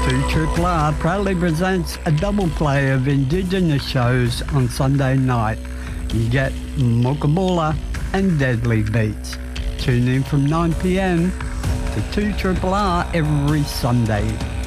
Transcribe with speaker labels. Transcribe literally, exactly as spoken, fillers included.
Speaker 1: two Triple R proudly presents a double play of Indigenous shows on Sunday night. You get Mokabula and Deadly Beats. Tune in from nine p.m. to two Triple R every Sunday.